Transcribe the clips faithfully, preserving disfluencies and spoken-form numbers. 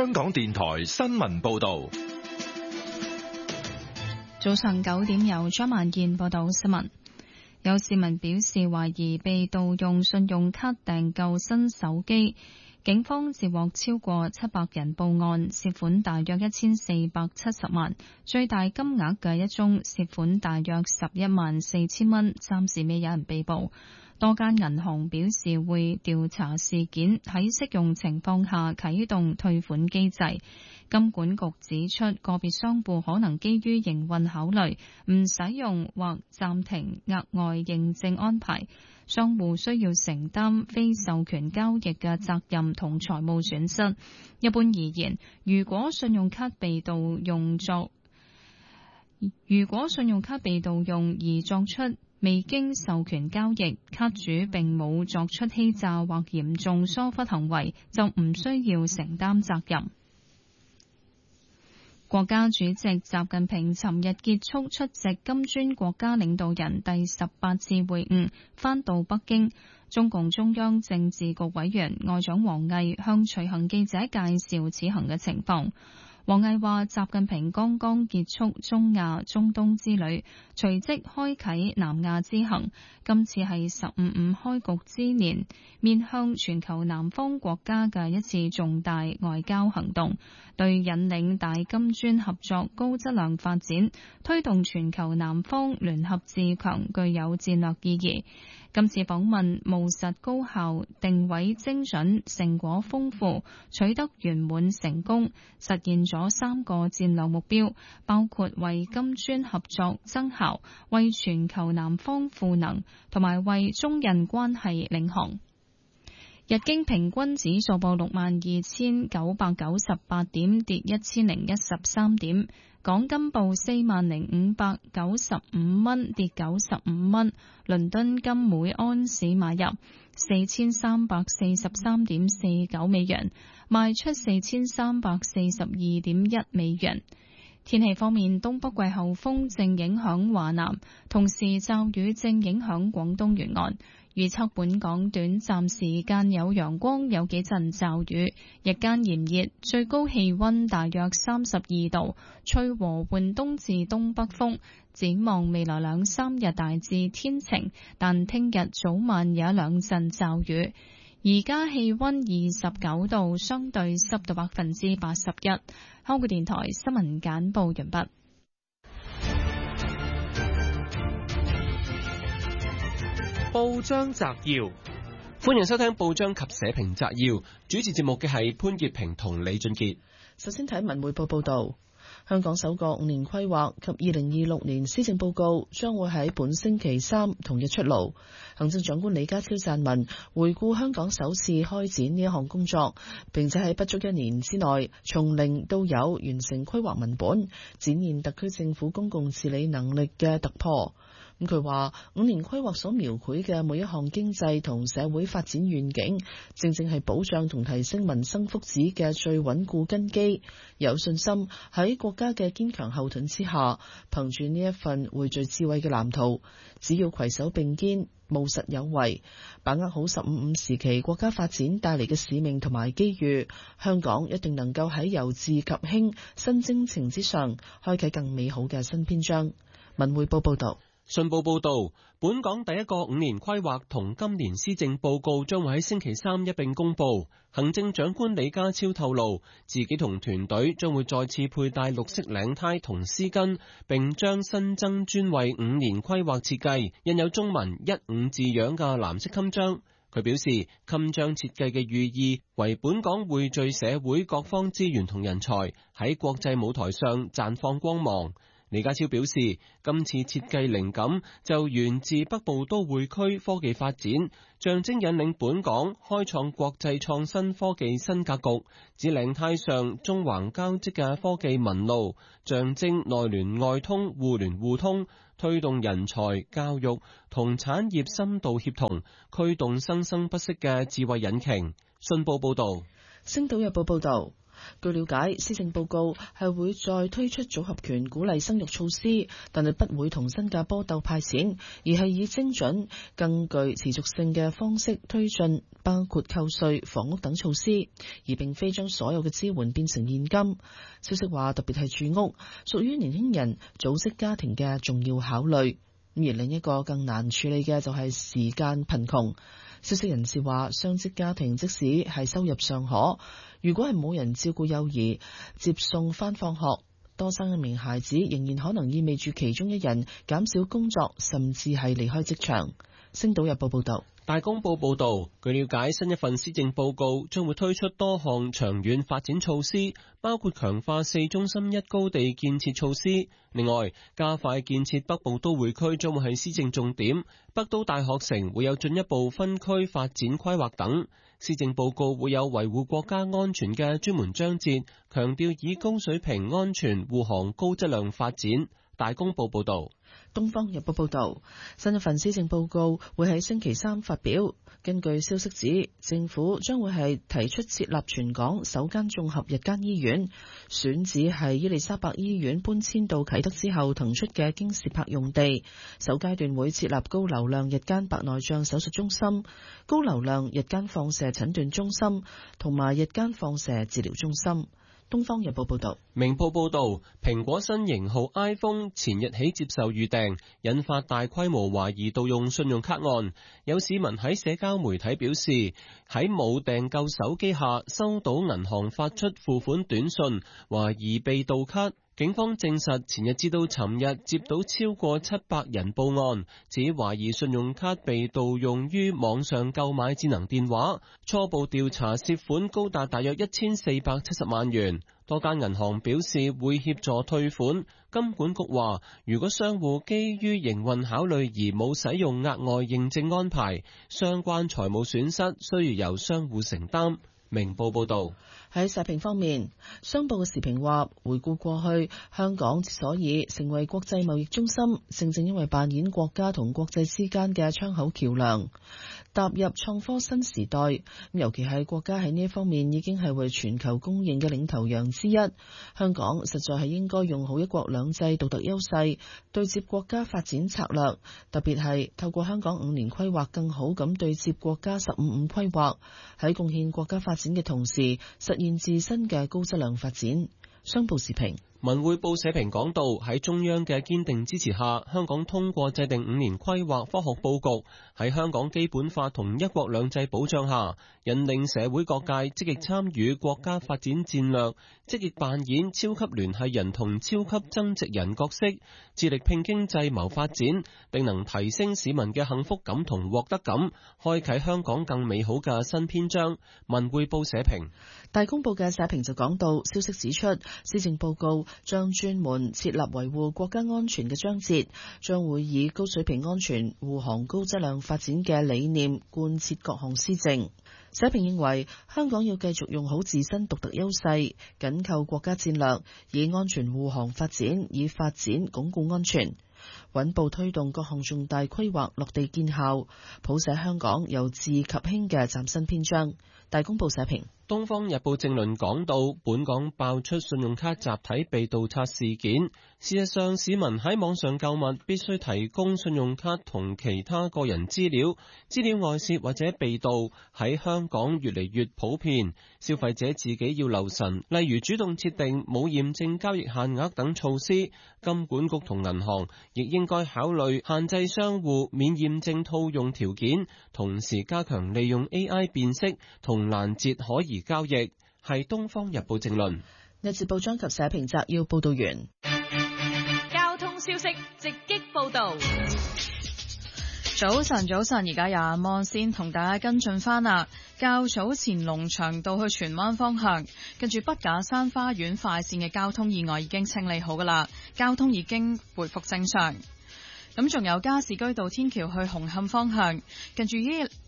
香港電台新聞報道。 早上九點由張萬燕報道新聞。有市民表示懷疑被盜用信用卡訂購新手機，警方接獲超過七百人報案，涉款大約一千四百七十萬，最大金額嘅一宗涉款大約十一萬四千蚊，暫時未有人被捕。多間銀行表示會調查事件，喺適用情況下啟動退款機制。金管局指出，個別商戶可能基於營運考慮，唔使用或暫停額外認證安排，商戶需要承擔非授權交易嘅責任同財務損失。一般而言，如果信用卡被盜用作如果信用卡被盜用而作出未經授權交易，卡主並冇作出欺詐或嚴重疏忽行為，就唔需要承擔責任。國家主席習近平尋日結束出席金磚國家領導人第十八次會晤，返到北京。中共中央政治局委員外長王毅向隨行記者介紹此行嘅情況。王毅話：習近平剛剛結束中亞、中東之旅，隨即開啟南亞之行。今次係十五五開局之年，面向全球南方國家嘅一次重大外交行動，對引領大金磚合作高質量發展、推動全球南方聯合自強具有戰略意義。今次訪問務實高效、定位精準、成果豐富，取得圓滿成功，實現咗三個戰略目標，包括為金磚合作增效、為全球南方賦能，同埋為中印關係領航。日經平均指數報六萬二千九百九十八點，跌一千零一十三點。港金報四萬零五百九十五蚊，跌九十五蚊。倫敦金每安士買入四千三百四十三點四九美元，賣出四千三百四十二點一美元。天氣方面，東北季候風正影響華南，同時驟雨正影響廣東沿岸。預測本港短暫時間有陽光，有幾陣驟雨，日間炎熱，最高氣溫大約三十二度，吹和緩東至東北風。展望未來兩三日大致天晴，但聽日早晚有一兩陣驟雨。而家氣溫二十九度，相對濕度百分之八十一。香港電台新聞簡報完畢。 報章摘要，歡迎收聽報章及社評摘要。主持節目嘅係潘潔平同李俊傑。 首先睇文匯報報道，香港首個五年規劃及二零二六年施政報告將會喺本星期三同日出爐。行政長官李家超撰文回顧香港首次開展呢一項工作，並且喺不足一年之內從零到有完成規劃文本，展現特區政府公共治理能力嘅突破。咁佢話五年規劃所描繪嘅每一項經濟同社會發展願景，正正係保障同提升民生福祉嘅最穩固根基。有信心喺國家嘅堅強後盾之下，憑住呢一份匯聚智慧嘅藍圖，只要攜手並肩，務實有為，把握好十五五時期國家發展帶嚟嘅使命同埋機遇，香港一定能夠喺由治及興新征程之上，開啟更美好嘅新篇章。文匯報報道。 信報報導，本港第一個五年規劃同今年施政報告將會喺星期三一併公佈。行政長官李家超透露，自己同團隊將會再次佩戴綠色領呔同絲巾，並將新增專為五年規劃設計印有中文一五字樣嘅藍色襟章。佢表示，襟章設計嘅寓意為本港匯聚社會各方資源同人才，喺國際舞台上綻放光芒。李家超表示，今次設計靈感就源自北部都會區科技發展，象徵引領本港開創國際創新科技新格局。指領呔上縱橫交織嘅科技紋路，象徵內聯外通、互聯互通，推動人才、教育同產業深度協同，驅動生生不息嘅智慧引擎。信報報道。 星島日報報道。 據了解，施政報告係會再推出組合拳鼓勵生育措施，但係不會同新加坡鬥派錢，而係以精準、更具持續性嘅方式推進，包括扣稅、房屋等措施，而並非將所有嘅支援變成現金。消息話，特別係住屋，屬於年輕人組織家庭嘅重要考慮。而另一個更難處理嘅就係時間貧窮。消息人士話，雙職家庭即使係收入尚可，如果係冇人照顧幼兒、接送返放學，多生一名孩子仍然可能意味住其中一人減少工作，甚至係離開職場。星島日報報道。 大公報報導，據了解，新一份施政報告將會推出多項長遠發展措施，包括強化四中心一高地建設措施。另外，加快建設北部都會區將會係施政重點，北都大學城會有進一步分區發展規劃等。施政報告會有維護國家安全嘅專門章節，強調以高水平安全護航高質量發展。大公報報導。 東方日報報道，新一份施政報告會喺星期三發表。根據消息指，政府將會係提出設立全港首間綜合日間醫院，選址係伊利沙伯醫院搬遷到啟德之後騰出嘅京士柏用地。首階段會設立高流量日間白內障手術中心、高流量日間放射診斷中心同埋日間放射治療中心。東方日報報道。 明報報道，蘋果新型號 iPhone 前日起接受預訂，引發大規模懷疑盜用信用卡案。有市民喺社交媒體表示，喺冇訂購手機下收到銀行發出付款短信，懷疑被盜卡。警方證實前日至到尋日接到超過七百人報案，指懷疑信用卡被盜用於網上購買智能電話。初步調查涉款高達大約一千四百七十萬元。多間銀行表示會協助退款。金管局話，如果商戶基於營運考慮而冇使用額外認證安排，相關財務損失需要由商戶承擔。明報報道。 喺社評方面，商報嘅時評話，回顧過去，香港之所以成為國際貿易中心，正正因為扮演國家同國際之間嘅窗口橋樑。踏入創科新時代，尤其係國家喺呢一方面已經係為全球公認嘅領頭羊之一。香港實在係應該用好一國兩制獨特優勢，對接國家發展策略，特別係透過香港五年規劃更好咁對接國家十五五規劃，喺貢獻國家發展嘅同時，實現自身嘅高質量發展。商報時評。 文匯報社評講到，喺中央嘅堅定支持下，香港通過制定五年規劃科學佈局，喺香港基本法同一國兩制保障下，引領社會各界積極參與國家發展戰略，積極扮演超級聯繫人同超級增值人角色，致力拼經濟謀發展，定能提升市民嘅幸福感同獲得感，開啟香港更美好嘅新篇章。文匯報社評。 大公報嘅社評就講到，消息指出，施政報告將專門設立維護國家安全嘅章節，將會以高水平安全護航高質量發展嘅理念貫徹各項施政。社評認為，香港要繼續用好自身獨特優勢，緊扣國家戰略，以安全護航發展，以發展鞏固安全，穩步推動各項重大規劃落地見效，譜寫香港由治及興嘅嶄新篇章。大公報社評。 《東方日報》正論講到，本港爆出信用卡集體被盜刷事件。事實上，市民喺網上購物必須提供信用卡同其他個人資料，資料外泄或者被盜喺香港越嚟越普遍。消費者自己要留神，例如主動設定冇驗證交易限額等措施。金管局同銀行亦應該考慮限制商戶免驗證套用條件，同時加強利用 A I 辨識同攔截可疑交易。係《東方日報》正論。 日節報章及社評摘要報道完。 交通消息直擊報道。 早晨，早晨，而家由阿望先同大家跟進翻啦。較早前龍翔道去荃灣方向，跟住筆架山花園快線嘅交通意外已經清理好噶啦，交通已經回復正常。咁仲有加士居道天橋去紅磡方向，近住伊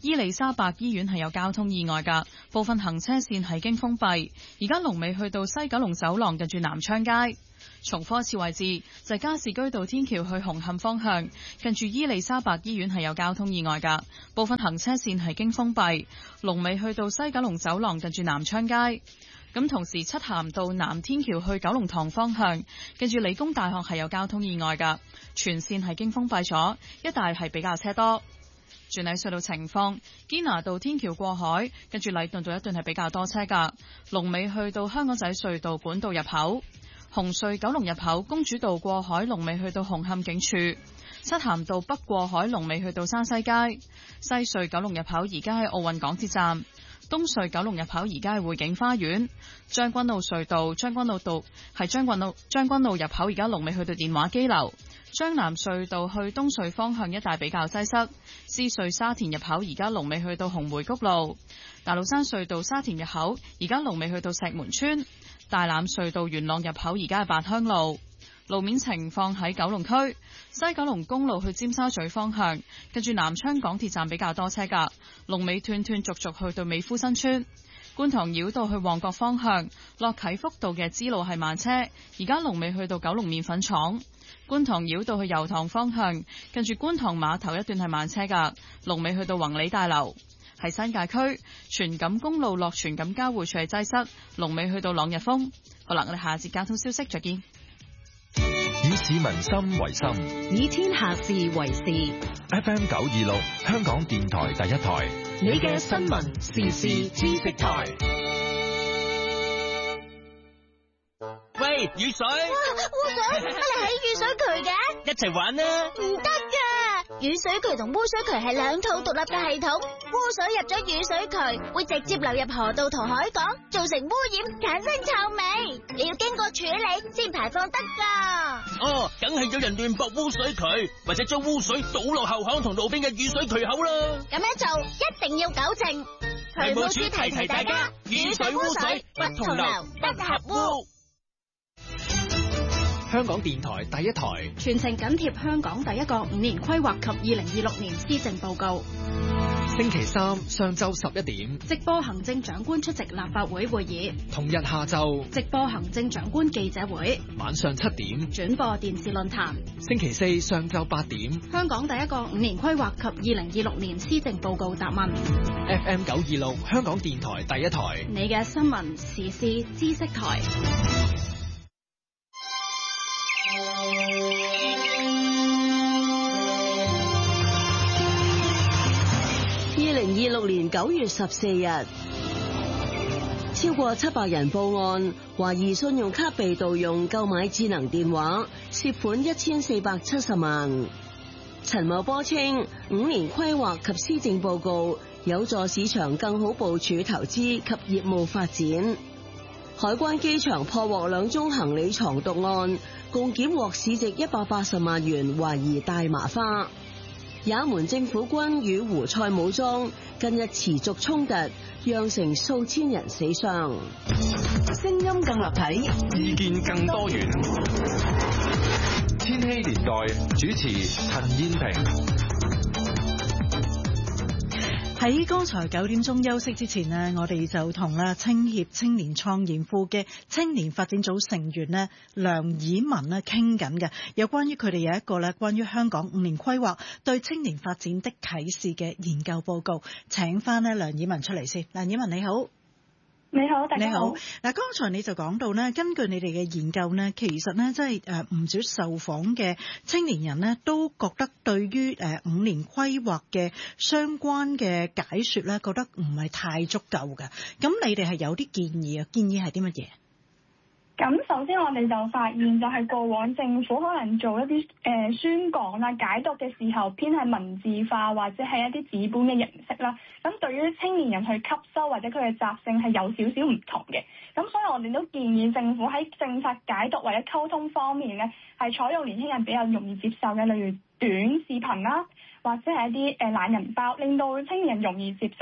伊利沙伯醫院係有交通意外㗎，部分行車線係經封閉。而家龍尾去到西九龍走廊近住南昌街。重複一次位置就係加士居道天橋去紅磡方向，近住伊利沙伯醫院係有交通意外㗎，部分行車線係經封閉。龍尾去到西九龍走廊近住南昌街。咁同時漆咸道南天橋去九龍塘方向，近住理工大學係有交通意外㗎，全線係經封閉咗，一帶係比較車多。轉喺隧道情況，堅拿道天橋過海，跟住禮頓道一段係比較多車㗎。龍尾去到香港仔隧道管道入口，紅隧九龍入口公主道過海，龍尾去到紅磡警署。漆咸道北過海，龍尾去到山西街。西隧九龍入口而家喺奧運港鐵站。東隧九龍入口而家係匯景花園。將軍澳隧道將軍澳道係將軍澳將軍澳入口而家龍尾去到電話機樓。將南隧道去東隧方向一帶比較擠塞。獅隧沙田入口而家龍尾去到紅梅谷路。大老山隧道沙田入口而家龍尾去到石門村。大欖隧道元朗入口而家係八鄉路。路面情況喺九龍區西九龍公路去尖沙咀方向，跟住南昌港鐵站比較多車㗎，龍尾斷斷續續去到美孚新村。觀塘繞道去旺角方向，落啟福道嘅支路係慢車，而家龍尾去到九龍麵粉廠。觀塘繞道去油塘方向，跟住觀塘碼頭一段係慢車㗎，龍尾去到宏利大樓。喺新界區荃錦公路落荃錦交匯處係擠塞，龍尾去到朗日峰。好啦，我哋下節交通消息再見。 以市民心為心， 以天下事為事。 F M 九二六，香港電台第一台， 你嘅新聞時事知識台。 喂，雨水！ 哇，污水！乜你喺雨水渠嘅？ 一齊玩啦！ 唔得噶，雨水渠同污水渠係兩套獨立嘅系統。污水入咗雨水渠，會直接流入河道同海港，造成污染，產生臭味。你要經過處理先排放得噶。 哦，梗係有人亂駁污水渠，或者將污水倒落後巷同路邊嘅雨水渠口啦。 咁樣做一定要糾正。渠務署提提大家，雨水污水不同流，不合污。 香港電台第一台， 全程緊貼香港第一個五年規劃及二零二六年施政報告。 星期三上晝十一點， 直播行政長官出席立法會會議； 同日下晝， 直播行政長官記者會； 晚上七點， 轉播電視論壇。 星期四上晝八點， 香港第一個五年規劃及二零二六年施政報告答問。 F M 九二六，香港電台第一台， 你嘅新聞時事知識台。 二零二六年九月十四日，超過七百人報案，懷疑信用卡被盜用購買智能電話，涉款一千四百七十萬。陳茂波稱，五年規劃及施政報告有助市場更好部署投資及業務發展。海關機場破獲兩宗行李藏毒案，共檢獲市值一百八十萬元懷疑大麻花。也門政府軍與胡塞武裝近日持續衝突，釀成數千人死傷。聲音更立體， 意見更多元。千禧年代主持陳燕萍。 喺剛才九點鐘休息之前呢，我哋就同啦青協青年創研庫嘅青年發展組成員呢梁以文呢傾緊嘅，有關於佢哋有一個咧關於香港五年規劃對青年發展的啟示嘅研究報告，請翻呢梁以文出嚟先。梁以文你好。 你好，大家好。 嗱，剛才你就講到咧，根據你哋嘅研究咧，其實咧，即係誒唔少受訪嘅青年人咧，都覺得對於誒五年規劃嘅相關嘅解說咧，覺得唔係太足夠嘅。咁你哋係有啲建議啊？建議係啲乜嘢？ 咁首先我哋就發現，就係過往政府可能做一啲誒、呃、宣講啦、解讀嘅時候，偏係文字化或者係一啲紙本嘅形式啦。咁對於青年人去吸收或者佢嘅習性係有少少唔同嘅。咁所以我哋都建議政府喺政策解讀或者溝通方面咧，係採用年輕人比較容易接受嘅，例如短視頻啦，或者係一啲誒懶人包，令到青年人容易接受。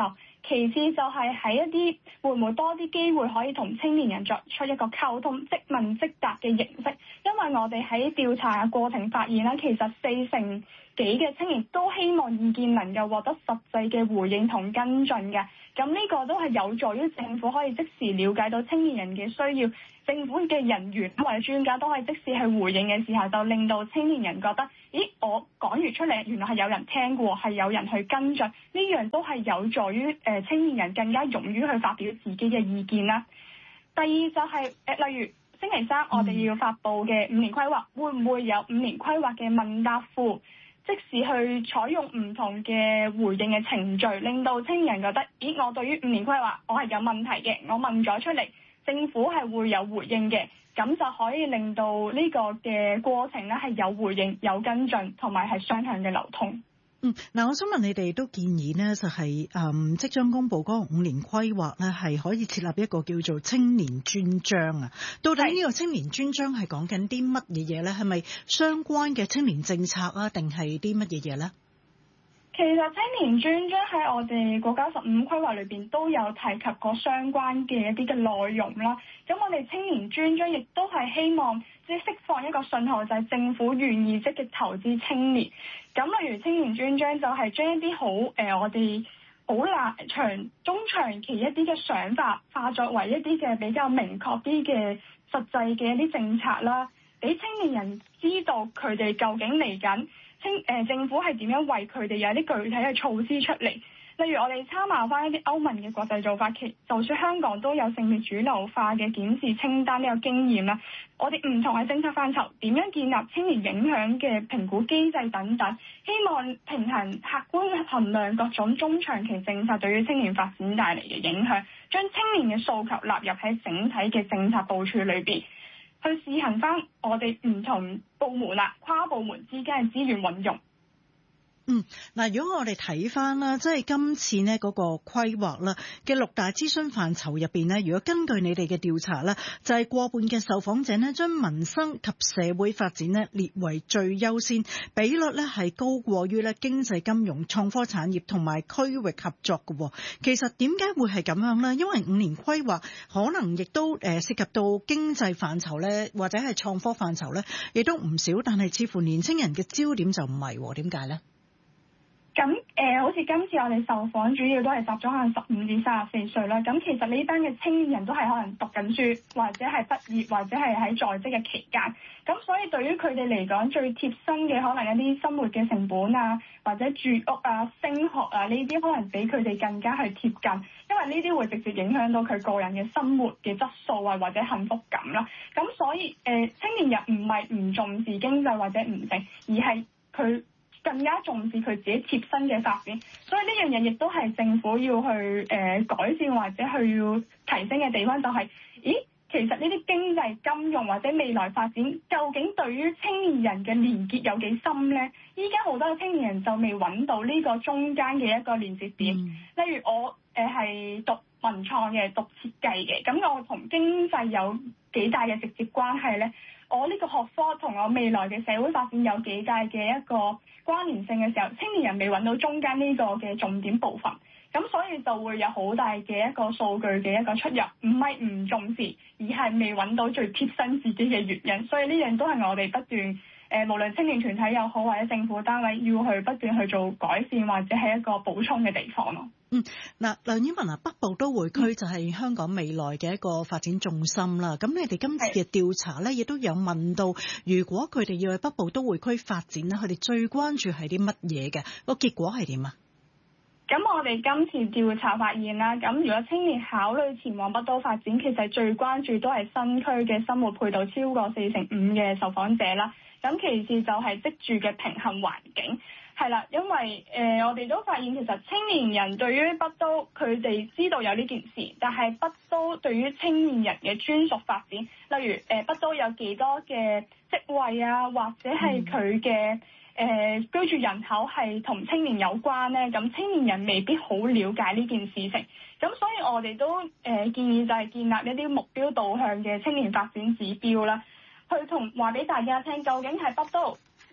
其次就係喺一啲會唔會多啲機會可以同青年人作出一個溝通，即問即答嘅形式。因為我哋喺調查嘅過程發現啦，其實四成幾嘅青年都希望意見能夠獲得實際嘅回應同跟進嘅。咁呢個都係有助於政府可以即時了解到青年人嘅需要，政府嘅人員或者專家都可以即時去回應嘅時候，就令到青年人覺得，咦，我講完出嚟原來係有人聽過，係有人去跟進，呢樣都係有助於誒青年人更加勇於去發表自己嘅意見啦。第二就係、是、誒，例如星期三我哋要發布嘅五年規劃，會唔會有五年規劃嘅問答庫？即時去採用唔同嘅回應嘅程序，令到青年人覺得，咦，我對於五年規劃我係有問題嘅，我問咗出嚟，政府係會有回應嘅，咁就可以令到呢個嘅過程咧係有回應、有跟進，同埋係雙向嘅流通。 嗯，嗱，我想問你哋都建議呢，就係、是、誒、嗯、即將公布嗰個五年規劃咧，係可以設立一個叫做青年專章啊。到底呢個青年專章係講緊啲乜嘢嘢咧？係咪相關嘅青年政策啊，定係啲乜嘢嘢咧？ 其實青年專章喺我哋國家十五規劃裏邊都有提及過相關嘅一啲嘅內容啦。咁我哋青年專章亦都係希望即係釋放一個信號，就係政府願意積極投資青年。咁例如青年專章就係將一啲好誒我哋好難長中長期一啲嘅想法化作為一啲嘅比較明確啲嘅實際嘅一啲政策啦，俾青年人知道佢哋究竟嚟緊青誒政府係點樣為佢哋有一啲具體嘅措施出嚟。例如我哋參考翻一啲歐盟嘅國際做法，其就算香港都有性別主流化嘅檢視清單呢個經驗啦。我哋唔同嘅政策範疇點樣建立青年影響嘅評估機制等等，希望平衡客觀衡量各種中長期政策對於青年發展帶嚟嘅影響，將青年嘅訴求納入喺整體嘅政策部署裏邊，去試行翻我哋唔同部門啦、跨部門之間嘅資源運用。 嗯，嗱，如果我哋睇翻啦，即係今次呢嗰個規劃啦嘅六大諮詢範疇入邊呢，如果根據你哋嘅調查咧，就係過半嘅受訪者呢將民生及社會發展呢列為最優先，比率呢係高過於咧經濟金融、創科產業同埋區域合作嘅。其實點解會係咁樣呢？因為五年規劃可能亦都誒涉及到經濟範疇咧，或者係創科範疇咧，亦都唔少，但係似乎年輕人嘅焦點就唔係，點解呢？ 咁誒、呃，好似今次我哋受訪主要都係集中喺十五至三十四歲啦。咁其實呢班嘅青年人都係可能讀緊書，或者係畢業，或者係喺在職嘅期間。咁所以對於佢哋嚟講，最貼身嘅可能一啲生活嘅成本啊，或者住屋啊、升學啊呢啲，可能比佢哋更加去貼近，因為呢啲會直接影響到佢個人嘅生活嘅質素啊，或者幸福感啦。咁所以誒、呃，青年人唔係唔重視經濟或者唔正，而係佢更加重視佢自己貼身嘅發展，所以呢樣嘢亦都係政府要去誒、呃、改善或者去要提升嘅地方，就係、是，咦，其實呢啲經濟、金融或者未來發展，究竟對於青年人嘅連結有幾深呢？依家好多嘅青年人就未揾到呢個中間嘅一個連接點。嗯、例如我誒係、呃、讀文創嘅、讀設計嘅，咁我同經濟有幾大嘅直接關係呢？我呢個學科同我未來嘅社會發展有幾大嘅一個關聯性嘅時候，青年人未揾到中間呢個嘅重點部分，咁所以就會有好大嘅一個數據嘅一個出入，唔係唔重視，而係未揾到最貼身自己嘅原因。所以呢樣都係我哋不斷誒、呃，無論青年團體又好，或者政府單位要去不斷去做改善，或者係一個補充嘅地方咯。 嗯，嗱，梁婉雯啊，北部都會區就係香港未來嘅一個發展重心啦。咁、嗯、你哋今次嘅調查咧，亦都有問到，如果佢哋要去北部都會區發展咧，佢哋最關注係啲乜嘢嘅？個結果係點啊？ 咁我哋今次調查發現啦，咁如果青年考慮前往北都發展，其實最關注都係新區嘅生活配套超過四成五嘅受訪者啦。咁其次就係職住嘅平衡環境。係啦，因為誒、呃、我哋都發現其實青年人對於北都佢哋知道有呢件事，但係北都對於青年人嘅專屬發展，例如誒、呃、北都有幾多嘅職位啊，或者係佢嘅誒居住人口係同青年有關咧，咁青年人未必好了解呢件事情，咁所以我哋都誒、呃、建議就係建立一啲目標導向嘅青年發展指標啦，去同話俾大家聽究竟係北都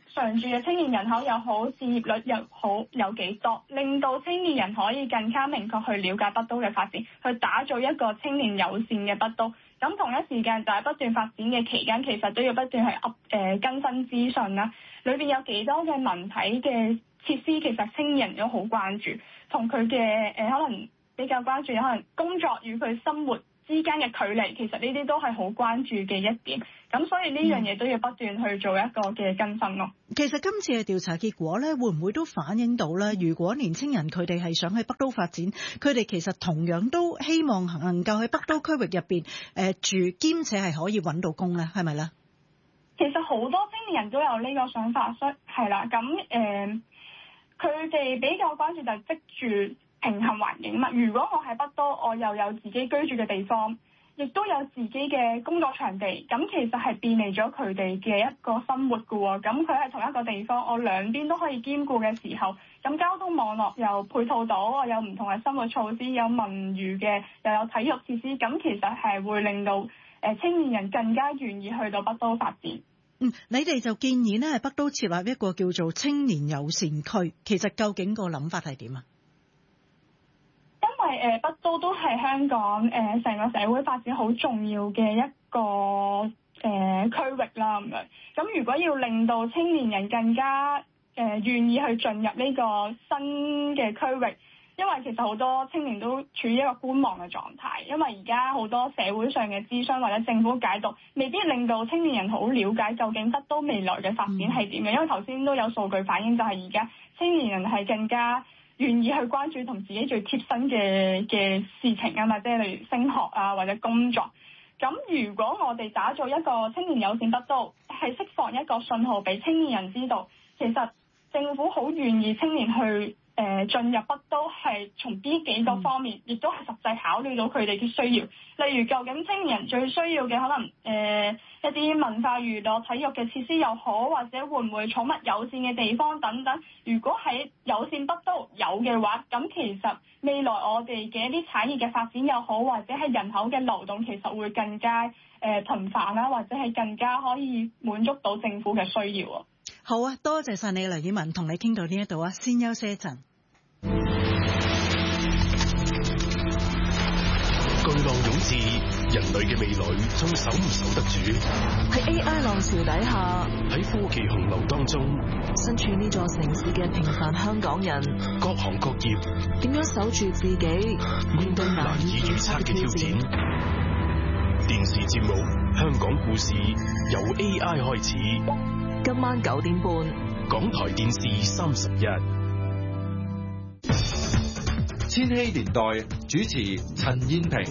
常住嘅青年人口又好，事業率又好，有幾多，令到青年人可以更加明確去了解北都嘅發展，去打造一個青年友善嘅北都。咁同一時間就係不斷發展嘅期間，其實都要不斷去 up 誒更新資訊啦。裏邊有幾多嘅文體嘅設施，其實青年人都好關注，同佢嘅誒可能比較關注，可能工作與佢生活之間嘅距離，其實呢啲都係好關注嘅一點。咁所以呢樣嘢都要不斷去做一個嘅更新咯。 其實今次嘅調查結果咧，會唔會都反映到咧？如果年青人佢哋係想喺北都發展，佢哋其實同樣都希望能夠喺北都區域入邊誒住，兼且係可以揾到工咧，係咪咧？ 其實好多青年人都有呢個想法，所以係啦。咁誒，佢哋比較關注就係職住平衡環境嘛。如果我喺北都，我又有自己居住嘅地方，亦都有自己嘅工作場地，咁其實係便利咗佢哋嘅一個生活㗎喎。咁佢喺同一個地方，我兩邊都可以兼顧嘅時候，咁交通網絡又配套到，我有唔同嘅生活措施，有文娛嘅，又有體育設施，咁其實係會令到誒青年人更加願意去到北都發展。 嗯，你哋就建議呢喺北都設立一個叫做青年友善區，其實究竟個諗法係點啊？ 因為誒北都都係香港誒成個社會發展好重要嘅一個誒、呃、區域啦，咁樣。咁如果要令到青年人更加誒、呃、願意去進入呢個新嘅區域，因為其實好多青年都處於一個觀望嘅狀態，因為而家好多社會上嘅諮詢或者政府解讀，未必令到青年人好了解究竟北都未來嘅發展係點嘅。因為頭先都有數據反映，就係而家青年人係更加願意去關注同自己最貼身嘅嘅事情啊嘛，即係例如升學啊或者工作。咁如果我哋打造一個青年友善北都，係釋放一個信號俾青年人知道，其實政府好願意青年去誒進入北都，係從呢幾個方面，亦都係實際考慮到佢哋嘅需要。例如，究竟青年人最需要嘅可能誒、呃、一啲文化娛樂、體育嘅設施又好，或者會唔會寵物友善嘅地方等等。如果喺友善北都有嘅話，咁其實未來我哋嘅一啲產業嘅發展又好，或者係人口嘅流動，其實會更加誒、呃、頻繁啦，或者係更加可以滿足到政府嘅需要啊。 好啊，多謝晒你梁婉文，同你傾到呢一度啊，先休息一陣。 巨浪湧至，人類嘅未來仲守唔守得住？ 喺 A I 浪潮底下， 喺科技洪流當中， 身處呢座城市嘅平凡香港人， 各行各業點樣守住自己，面對難以預測嘅挑戰？ 電視節目《香港故事》由 A I 開始， 今晚九點半， 港台電視三十一。 千禧年代主持陳燕萍。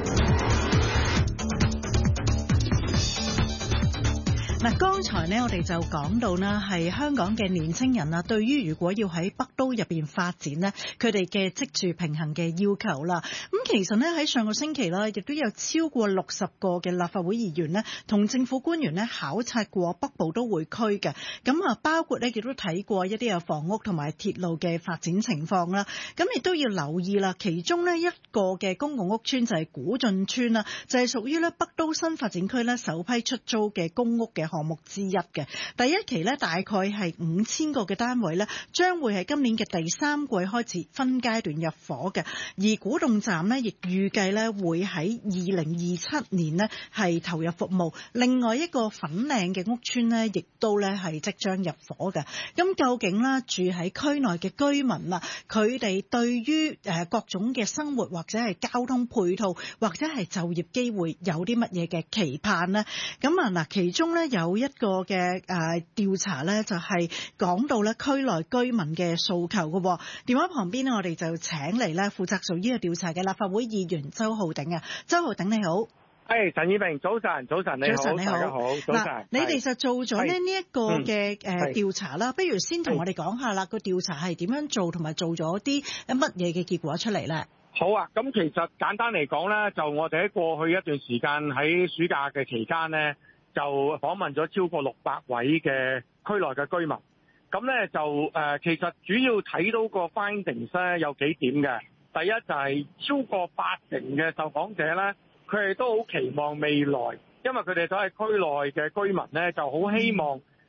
嗱，剛才呢，我哋就講到呢係香港嘅年青人啊，對於如果要喺北都入邊發展呢，佢哋嘅職住平衡嘅要求啦。咁其實呢，喺上個星期啦，亦都有超過六十個嘅立法會議員呢，同政府官員呢考察過北部都會區嘅。咁啊，包括呢，亦都睇過一啲嘅房屋同埋鐵路嘅發展情況啦。咁亦都要留意啦，其中呢一個嘅公共屋邨就係古晉邨啦，就係屬於咧北都新發展區呢首批出租嘅公屋嘅項目之一嘅。第一期呢，大概係五千個嘅單位呢，將會喺今年嘅第三季開始分階段入伙嘅。而古洞站呢，亦預計呢會喺二零二七年呢係投入服務。另外一個粉嶺嘅屋邨呢，亦都呢係即將入伙嘅。咁究竟呢住喺區內嘅居民啦，佢哋對於誒各種嘅生活或者係交通配套或者係就業機會有啲乜嘢嘅期盼呢？咁啊嗱，其中呢有一個嘅誒調查呢，就係講到咧區內居民嘅訴求嘅。電話旁邊呢，我哋就請嚟咧負責做呢個調查嘅立法會議員周浩鼎啊，周浩鼎你好。 誒，陳燕萍，早晨，早晨，你好， 早晨，你好， 大家好，早晨。 嗱，你哋就做咗咧呢一個嘅誒調查啦，不如先同我哋講下啦，個調查係點樣做，同埋做咗啲乜嘢嘅結果出嚟咧？ 好啊，咁其實簡單嚟講咧，就我哋喺過去一段時間喺暑假嘅期間咧，就訪問咗超過六百位嘅區內嘅居民。咁咧就誒、呃，其實主要睇到個 findings 咧有幾點嘅。第一就係超過八成嘅受訪者咧，佢哋都好期望未來，因為佢哋都係區內嘅居民咧，就好希望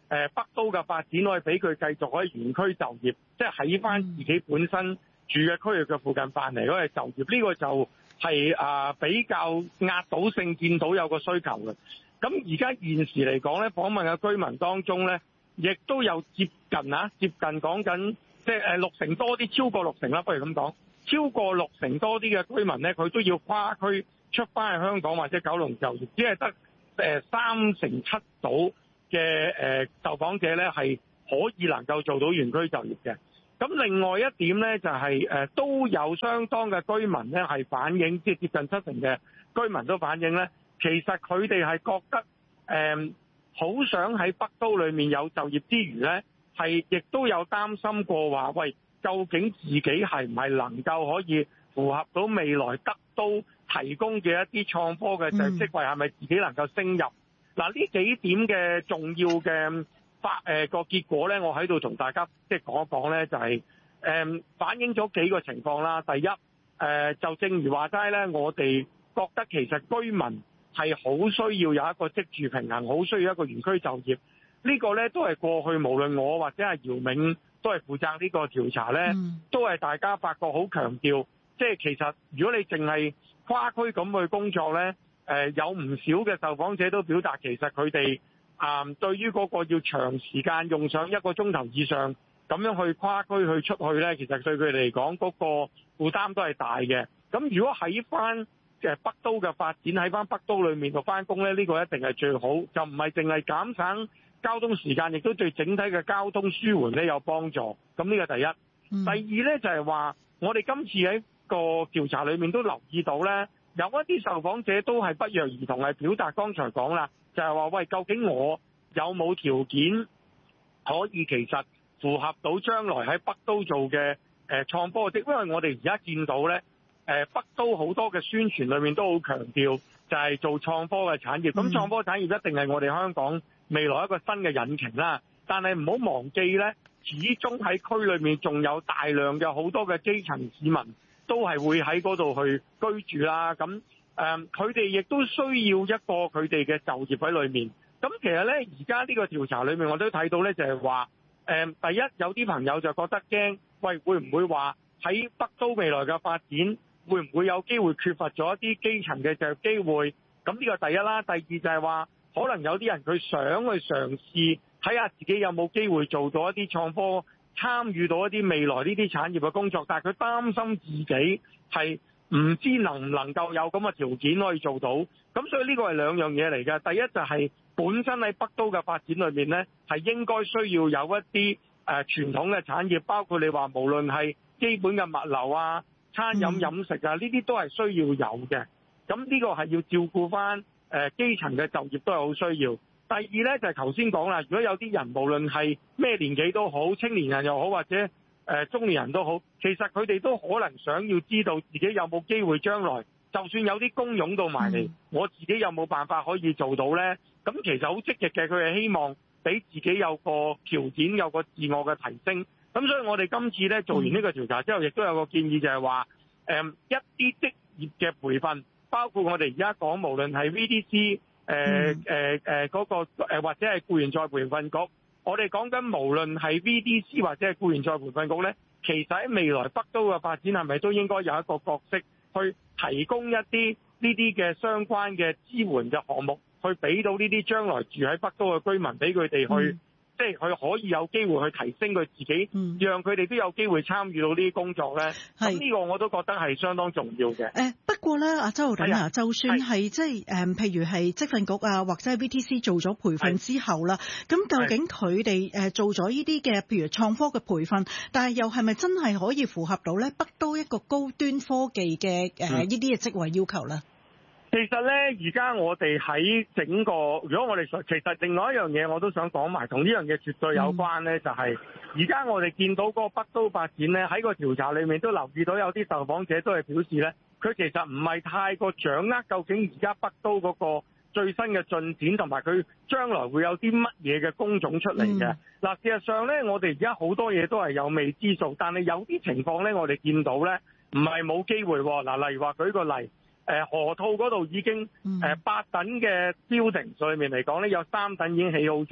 誒北都嘅發展可以俾佢繼續可以原區就業，即係喺翻自己本身住嘅區域嘅附近辦嚟嗰個就業，呢個就係啊比較壓倒性見到有個需求嘅。咁而家現時嚟講咧，訪問嘅居民當中咧，亦都有接近啊，接近講緊即係誒六成多啲，超過六成啦，不如咁講，超過六成多啲嘅居民咧，佢都要跨區出翻去香港或者九龍就業，只係得誒三成七到嘅誒受訪者咧係可以能夠做到原區就業嘅。咁另外一點咧就係、是、誒都有相當嘅居民咧係反映，即係接近七成嘅居民都反映咧。其實佢哋係覺得誒好、呃、想喺北都裏面有就業之餘呢，係亦都有擔心過話，喂，究竟自己係唔係能夠可以符合到未來德都提供嘅一啲創科嘅就職位，係咪自己能夠升入？嗱，呢幾點嘅重要嘅發誒個結果呢，我喺度同大家即係講一講呢，就係、是、誒、呃、反映咗幾個情況啦。第一誒、呃、就正如話齋呢，我哋覺得其實居民係好需要有一個職住平衡，好需要一個原區就業。呢、這個呢都係過去無論我或者係姚明都係負責呢個調查呢、嗯、都係大家發覺好強調，即係其實如果你淨係跨區咁去工作呢，誒、呃、有唔少嘅受訪者都表達其實佢哋啊對於嗰個要長時間用上一個鐘頭以上咁樣去跨區去出去呢，其實對佢哋嚟講嗰個負擔都係大嘅。咁如果喺翻嘅北都嘅發展喺翻北都裏面度翻工咧，呢、這個一定係最好，就唔係淨係減省交通時間，亦都對整體嘅交通舒緩咧有幫助。咁呢個第一，嗯、第二咧就係、是、話，我哋今次喺個調查裏面都留意到咧，有一啲受訪者都係不約而同係表達剛才講啦，就係、是、話喂，究竟我有冇條件可以其實符合到將來喺北都做嘅誒創科嘅職？因為我哋而家見到咧。誒北都好多嘅宣傳裏面都好強調，就係做創科嘅產業。咁創科產業一定係我哋香港未來一個新嘅引擎啦。但係唔好忘記呢，始終喺區裏面仲有大量嘅好多嘅基層市民都係會喺嗰度去居住啦。咁誒，佢哋亦都需要一個佢哋嘅就業喺裏面。咁其實呢，而家呢個調查裏面我都睇到呢，就係話誒，第一有啲朋友就覺得驚，喂，會唔會話喺北都未來嘅發展？會唔會有機會缺乏咗一啲基層嘅就業機會？咁呢個第一啦。第二就係話，可能有啲人佢想去嘗試睇下自己有冇機會做到一啲創科，參與到一啲未來呢啲產業嘅工作，但係佢擔心自己係唔知能唔能夠有咁嘅條件可以做到。咁所以呢個係兩樣嘢嚟嘅。第一就係本身喺北都嘅發展裏面呢，係應該需要有一啲誒、呃、傳統嘅產業，包括你話無論係基本嘅物流啊、餐飲飲食啊，呢啲都係需要有嘅。咁呢個係要照顧翻誒基層嘅就業都係好需要。第二呢，就係頭先講啦，如果有啲人無論係咩年紀都好，青年人又好或者誒、呃、中年人都好，其實佢哋都可能想要知道自己有冇機會將來，就算有啲工湧到埋嚟，嗯、我自己有冇辦法可以做到呢？咁其實好積極嘅，佢係希望俾自己有個條件，有個自我嘅提升。咁所以我哋今次咧做完呢個調查之後，亦都有個建議，就係話誒一啲職業嘅培訓，包括我哋而家講無論係 V D C 誒誒誒嗰個誒或者係僱員再培訓局，我哋講緊無論係 V D C 或者係僱員再培訓局咧，其實喺未來北都嘅發展係咪都應該有一個角色去提供一啲呢啲嘅相關嘅支援嘅項目，去俾到呢啲將來住喺北都嘅居民，俾佢哋去。嗯即係佢可以有機會去提升佢自己，嗯、讓佢哋都有機會參與到呢啲工作咧。咁呢個我都覺得係相當重要嘅。 誒不過咧，阿周浩鼎啊，就算係即係誒，譬如係職訓局啊，或者係 V T C 做咗培訓之後啦，咁究竟佢哋誒做咗呢啲嘅，譬如創科嘅培訓，但係又係咪真係可以符合到咧北都一個高端科技嘅誒呢啲嘅職位要求咧？ 其實咧，而家我哋喺整個，如果我哋其實另外一樣嘢我都想講埋，同呢樣嘢絕對有關咧，嗯、就係而家我哋見到嗰個北都發展咧，喺個調查裏面都留意到有啲受訪者都係表示咧，佢其實唔係太過掌握究竟而家北都嗰個最新嘅進展，同埋佢將來會有啲乜嘢嘅工種出嚟嘅。嗱、嗯，事實上咧，我哋而家好多嘢都係有未知數，但係有啲情況咧，我哋見到咧，唔係冇機會。嗱，例如話舉個例。誒河套嗰度已經誒八等嘅標亭上面嚟講咧，有三等已經起好咗。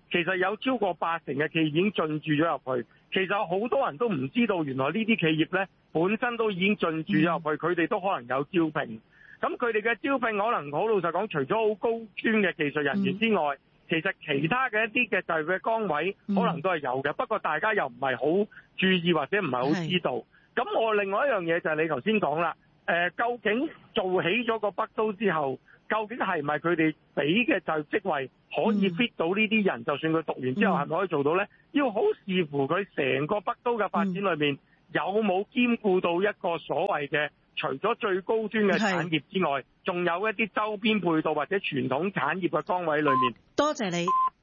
其實有超過八成嘅企業已經進駐咗入去。其實有好多人都唔知道，原來呢啲企業呢本身都已經進駐咗入去，佢哋都可能有招聘。咁佢哋嘅招聘可能好老實講，除咗好高專嘅技術人員之外，嗯、其實其他嘅一啲嘅就業嘅崗位可能都係有嘅。嗯、不過大家又唔係好注意或者唔係好知道。咁是我另外一樣嘢就係你頭先講啦，誒、呃，究竟做起咗個北都之後，究竟係咪佢哋俾嘅就業職位可以 fit 到呢啲人？嗯、就算佢讀完之後係咪可以做到呢？嗯、要好視乎佢成個北都嘅發展裏面、嗯、有冇兼顧到一個所謂嘅除咗最高端嘅產業之外，仲是有一啲周邊配套或者傳統產業嘅崗位裏面。 多謝你。